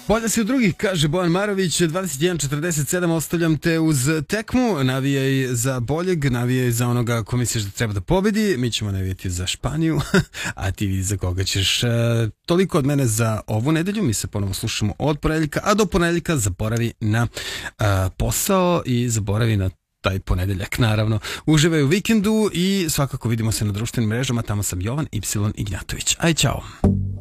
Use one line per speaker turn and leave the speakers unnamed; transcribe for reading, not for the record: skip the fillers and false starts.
Bolja si od drugih, kaže Bojan Marović, 21:47, ostavljam te uz tekmu, navijaj za boljeg, navijaj za onoga ko misliš da treba da pobedi, mi ćemo navijati za Španiju, a ti vidi za koga ćeš. Toliko od mene za ovu nedelju, mi se ponovo slušamo od ponedeljka, a do ponedeljka zaboravi na posao i zaboravi na taj ponedeljak, naravno. Uživaj u vikendu i svakako vidimo se na društvenim mrežama, tamo sam Jovan Y. Ignjatović. Aj, čao!